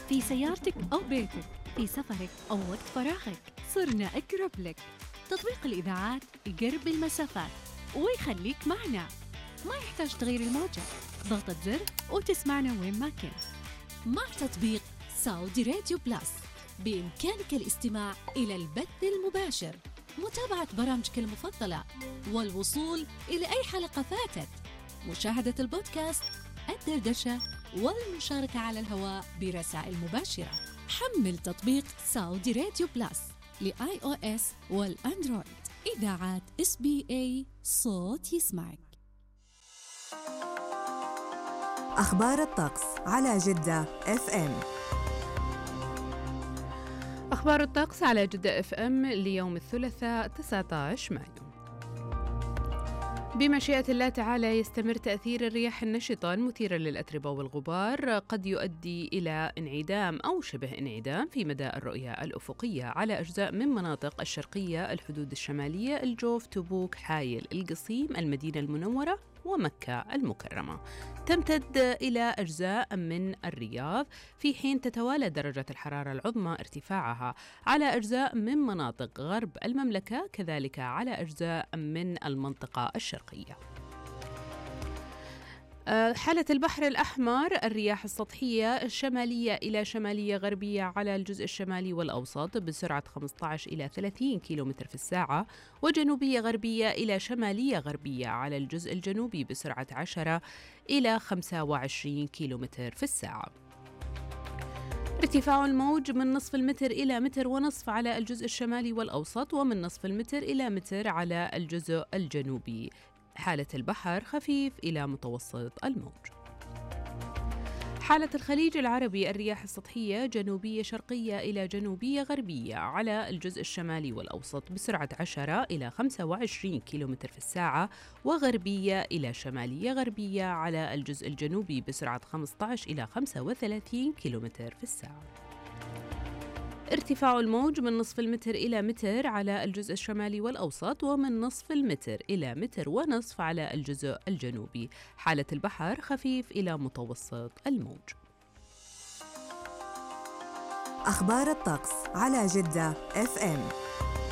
في سيارتك أو بيتك، في سفرك أو وقت فراغك، صرنا أقرب لك. تطبيق الإذاعات يقرب المسافات ويخليك معنا، ما يحتاج تغيير الموجة، ضغطة زر وتسمعنا وين ما كنت. مع تطبيق سعودي راديو بلس بإمكانك الاستماع إلى البث المباشر، متابعة برامجك المفضلة، والوصول إلى أي حلقة فاتت، مشاهدة البودكاست، الدردشة، والمشاركة على الهواء برسائل مباشرة. حمل تطبيق سعودي راديو بلس لآي أو إس والأندرويد. إذاعات SBA، صوت يسمعك. أخبار الطقس على جدة FM. أخبار الطقس على جدة FM ليوم الثلاثاء 19 مايو. بمشيئة الله تعالى يستمر تأثير الرياح النشطة المثيرة للأتربة والغبار، قد يؤدي إلى انعدام أو شبه انعدام في مدى الرؤية الأفقية على أجزاء من مناطق الشرقية، الحدود الشمالية، الجوف، تبوك، حايل، القصيم، المدينة المنورة ومكة المكرمة. تمتد إلى أجزاء من الرياض، في حين تتوالى درجة الحرارة العظمى ارتفاعها على أجزاء من مناطق غرب المملكة، كذلك على أجزاء من المنطقة الشرقية. حالة البحر الأحمر، الرياح السطحية الشمالية إلى شمالية غربية على الجزء الشمالي والأوسط بسرعة 15 إلى 30 كيلومتر في الساعة، وجنوبية غربية إلى شمالية غربية على الجزء الجنوبي بسرعة 10 إلى 25 كيلومتر في الساعة. ارتفاع الموج من نصف المتر إلى متر ونصف على الجزء الشمالي والأوسط، ومن نصف المتر إلى متر على الجزء الجنوبي. حالة البحر خفيف إلى متوسط الموج. حالة الخليج العربي، الرياح السطحية جنوبية شرقية إلى جنوبية غربية على الجزء الشمالي والأوسط بسرعة 10 إلى 25 كيلومتر في الساعة، وغربية إلى شمالية غربية على الجزء الجنوبي بسرعة 15 إلى 35 كيلومتر في الساعة. ارتفاع الموج من نصف المتر إلى متر على الجزء الشمالي والأوسط، ومن نصف المتر إلى متر ونصف على الجزء الجنوبي. حالة البحر خفيف إلى متوسط الموج. أخبار الطقس على جدة FM.